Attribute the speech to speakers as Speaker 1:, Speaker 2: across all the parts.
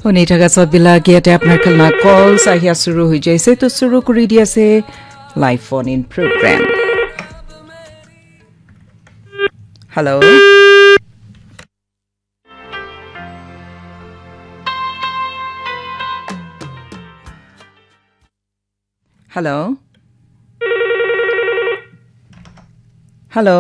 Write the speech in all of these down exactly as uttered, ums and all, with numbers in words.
Speaker 1: শুনি থকা সববিলাক ইয়াতে আপোনাৰ খেলনা কলস আহিয়া শুরু হৈ যাইছে তো শুরু কৰি দি আছে live phone in programme. Hello hello hello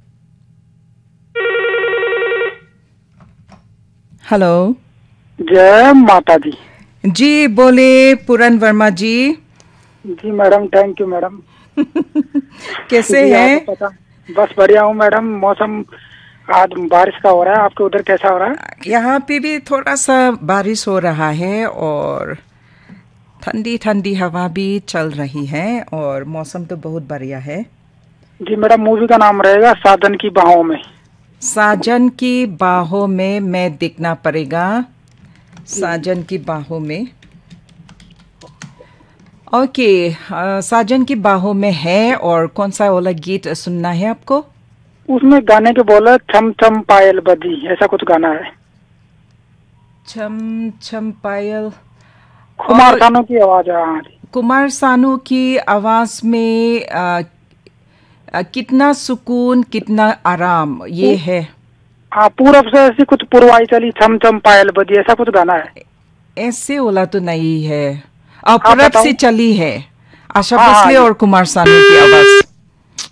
Speaker 1: hello
Speaker 2: जय माता दी।
Speaker 1: जी बोले पूरन वर्मा जी।
Speaker 2: जी मैडम, थैंक यू मैडम।
Speaker 1: कैसे
Speaker 2: जी,
Speaker 1: हैं?
Speaker 2: आपको पता, बस बढ़िया हूँ मैडम। मौसम आज बारिश का हो रहा है, आपके उधर कैसा हो रहा है?
Speaker 1: यहाँ पे भी थोड़ा सा बारिश हो रहा है और ठंडी ठंडी हवा भी चल रही है और मौसम तो बहुत बढ़िया है।
Speaker 2: जी मैडम, मूवी का नाम रहेगा साजन की बाहों में।
Speaker 1: साजन की बाहों में मैं दिखना पड़ेगा। साजन की बाहों में ओके। okay, साजन की बाहों में है और कौन सा वाला गीत सुनना है आपको?
Speaker 2: उसमें गाने के बोला छम छम पायल बजी, ऐसा कुछ गाना है।
Speaker 1: छम छम पायल
Speaker 2: कुमार सानू की आवाज है।
Speaker 1: कुमार सानू की आवाज में आ, आ, कितना सुकून कितना आराम ये है।
Speaker 2: हाँ, पूरब से ऐसी कुछ पुरवाई चली छम छम पायल बजी, ऐसा कुछ गाना है।
Speaker 1: ऐसे वाला तो नहीं है। और पूरब से चली है आशा भोसले
Speaker 2: हाँ,
Speaker 1: और कुमार सानू की आवाज।